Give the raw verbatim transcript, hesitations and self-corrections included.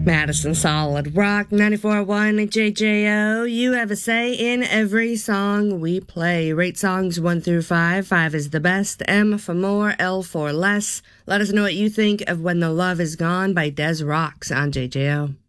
Madison Solid Rock ninety-four point one J J O. You have a say in every song we play. Rate songs one through five. five is the best. M for more, L for less. Let us know what you think of When the Love Is Gone by Des Rocks on J J O.